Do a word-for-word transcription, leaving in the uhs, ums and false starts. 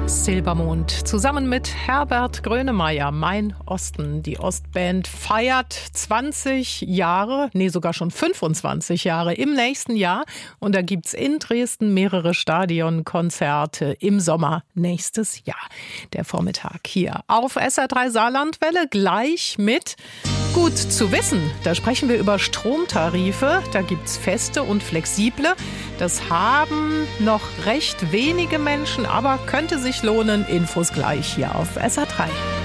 Silbermond zusammen mit Herbert Grönemeyer, Mein Osten. Die Ostband feiert zwanzig Jahre, nee sogar schon fünfundzwanzig Jahre im nächsten Jahr. Und da gibt's in Dresden mehrere Stadionkonzerte im Sommer nächstes Jahr. Der Vormittag hier auf S R drei Saarlandwelle gleich mit Gut zu wissen. Da sprechen wir über Stromtarife. Da gibt's feste und flexible. Das haben noch recht wenige Menschen, aber könnte sich lohnen. Infos gleich hier auf S R drei.